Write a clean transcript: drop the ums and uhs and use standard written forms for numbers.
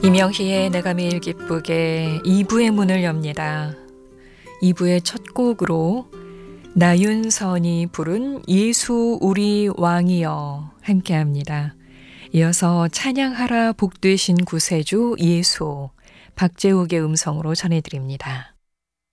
이명희의 내가 매일 기쁘게 2부의 문을 엽니다. 2부의 첫 곡으로 나윤선이 부른 예수 우리 왕이여 함께합니다. 이어서 찬양하라 복되신 구세주 예수 박재욱의 음성으로 전해드립니다.